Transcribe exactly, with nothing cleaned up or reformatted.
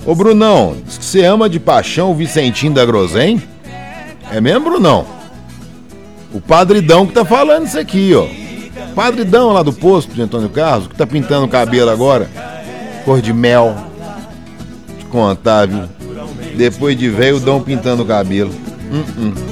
Ô Brunão, diz que você ama de paixão o Vicentinho da Grosen? É mesmo, Brunão? O Padridão que tá falando isso aqui, ó. Padridão lá do posto de Antônio Carlos, que tá pintando o cabelo agora. Cor de mel. Te contar, viu? Depois de velho, o Dão pintando o cabelo. Uh -uh.